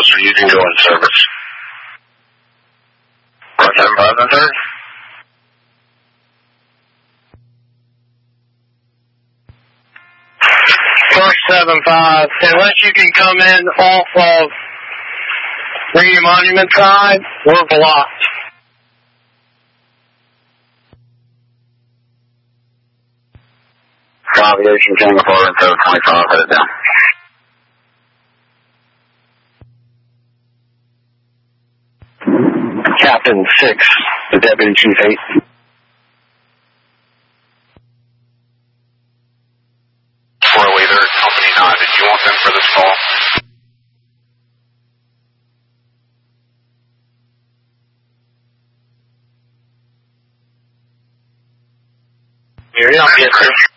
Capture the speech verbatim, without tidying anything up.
so you can go in service. four seven five and third. four seven five, unless you can come in off of Reunion Monument side, we're blocked. Aviation Tango four and seven twenty-five, headed down. Captain six, the Deputy Chief eight. four leader, Company nine, did you want them for this call? You're not, yes, sir.